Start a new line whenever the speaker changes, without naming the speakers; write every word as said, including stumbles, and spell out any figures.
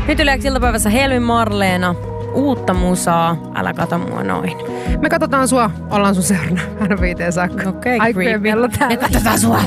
Nyt Yleäks iltapäivässä Helmi Marleena. Uutta musaa. Älä kato mua noin.
Me katsotaan sua. Ollaan sun seurana aina viiteen saakka.
Okei,
Aikojen
creepy.
vielä täällä.
Me katsotaan sua.